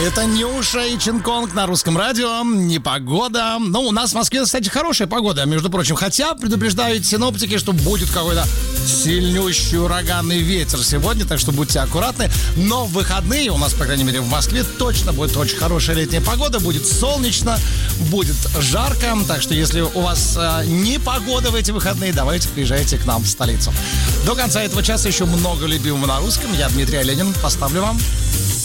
Это Нюша и Чинг-Конг на русском радио. Непогода. Ну, у нас в Москве, кстати, хорошая погода, между прочим. Хотя предупреждают синоптики, что будет какой-то сильнющий ураганный ветер сегодня, так что будьте аккуратны. Но в выходные у нас, по крайней мере, в Москве точно будет очень хорошая летняя погода. Будет солнечно, будет жарко. Так что, если у вас непогода в эти выходные, давайте приезжайте к нам в столицу. До конца этого часа еще много любимого на русском. Я Дмитрий Оленин. Поставлю вам